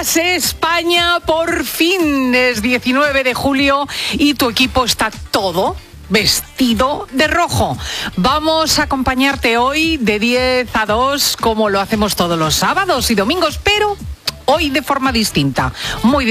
días, España, por fin es 19 de julio y tu equipo está todo vestido de rojo. Vamos a acompañarte hoy de 10 a 2, como lo hacemos todos los sábados y domingos, pero hoy de forma distinta. Muy